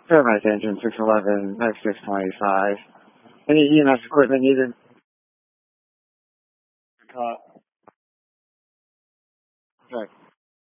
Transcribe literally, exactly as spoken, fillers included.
Paramount engine six eleven, ninety-six twenty-five. Any E M S equipment needed? Uh, okay.